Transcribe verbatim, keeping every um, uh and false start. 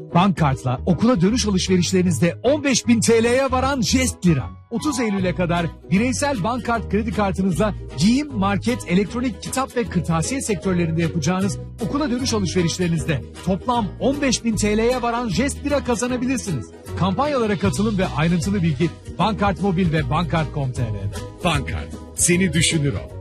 Bankkart'la okula dönüş alışverişlerinizde on beş bin T L'ye varan jest lira. otuz Eylül'e kadar bireysel Bankkart kredi kartınızla giyim, market, elektronik, kitap ve kırtasiye sektörlerinde yapacağınız okula dönüş alışverişlerinizde toplam on beş bin T L'ye varan jest lira kazanabilirsiniz. Kampanyalara katılın ve ayrıntılı bilgi Bankkart Mobil ve bankkart nokta com nokta tr. Bankkart, seni düşünür o.